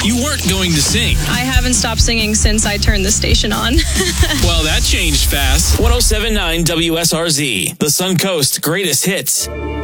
You weren't going to sing. I haven't stopped singing since I turned the station on. Well, that changed fast. 107.9 WSRZ, the Suncoast greatest hits.